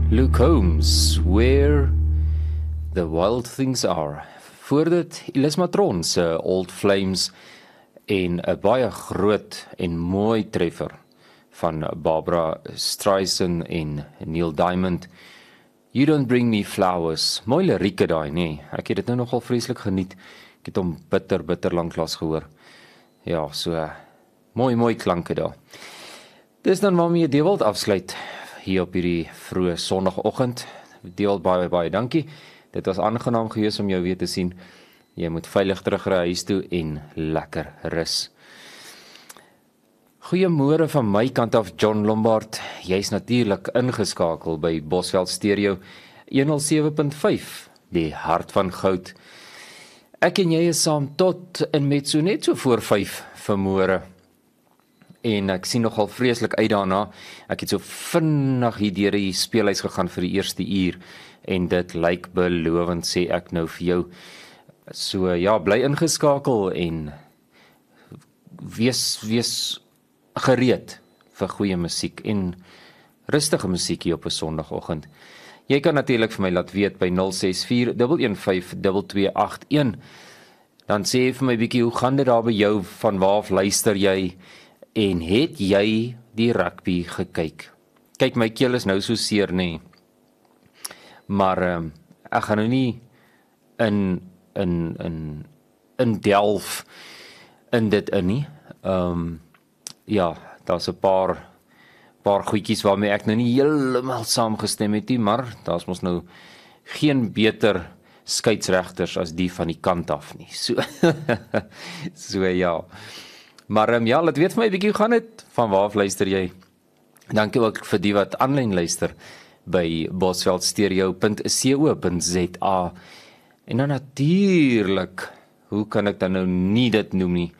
Luke Combs, Where the Wild Things Are. Voor dit Elis Matron se Old Flames en 'n baie groot en mooi treffer van Barbara Streisand en Neil Diamond. You Don't Bring Me Flowers. Mooi lirieke daai, nee. Ek het dit nou nogal vreeslik geniet. Ek het hom bitter lanklaas gehoor. Ja, so mooi klanke daar. Dis dan waarmee Dewald afsluit hier op hierdie vroeë Sondagoggend. Dewald, baie dankie. Dit was aangenaam gewees om jou weer te sien. Jy moet veilig terugry huis toe en lekker rus. Goeiemôre van my kant af, John Lombard. Jy's natuurlik ingeskakel by Bosveld Stereo 107.5, die hart van goud. Ek en jy is saam tot en met so net so voor 5 vanmôre. En ek sien nogal vreeslik uit daarna. Ek het so vinnig hier deur die speelhuis gegaan vir die eerste uur en dit lyk belovend, sê ek nou vir jou. So ja, bly ingeskakel en wees gereed vir goeie musiek en rustige musiek hier op 'n Sondagoggend. Jy kan natuurlik vir my laat weet by 064 115 2281. Dan sê jy vir my bietjie, hoe gaan dit daar by jou, van waar af luister jy en het jy die rugby gekyk? Kyk, my keel is nou so seer, nee. Maar ek gaan nou nie in delf in dit in nie. Ja, daar's 'n paar goedjies waarmee ek nou nie heeltemal saamgestem het nie, maar daar's mos nou geen beter skeieregters as die van die kant af nie. So ja. Maar ja, laat weet vir my 'n bietjie, hoe gaan dit? Van waar af luister jy? Dankie ook vir die wat aanlyn luister by bosveldstereo.co.za. En dan natuurlik, hoe kan ek dan nou nie dit noem nie,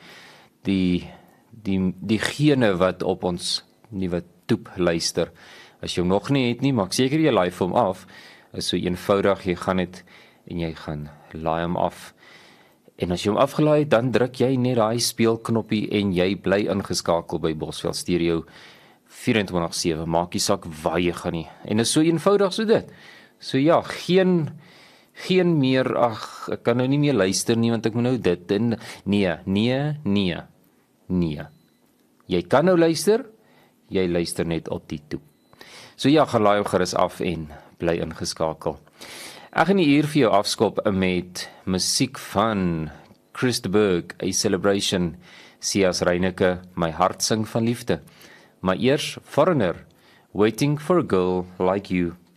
diegene wat op ons nuwe toep luister. As jy hom nog nie het nie, maak seker jy laai hom af. Is so eenvoudig, jy gaan dit en jy gaan laai hom af. En as jy hom afgelaai het, dan druk jy net daai speelknoppie en jy bly ingeskakel by Bosveld Stereo 24/7. Maak nie saak waar jy gaan nie. En is so eenvoudig so dit. So ja, geen meer, ek kan nou nie meer luister nie, want ek moet nou dit en nee. Jy kan nou luister, jy luister net op die toep. So ja, gaan laai hom gerus af en bly ingeskakel. Ek gaan die uur vir jou afskop met musiek van Chris de Burgh, A Celebration, Sias Reineke, My Hart Sing van Liefde. Maar eers Foreigner, Waiting for a Girl Like You.